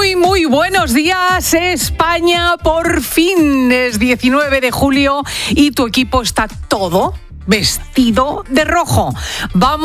Muy buenos días, España. Por fin es 19 de julio y tu equipo está todo vestido de rojo. Vamos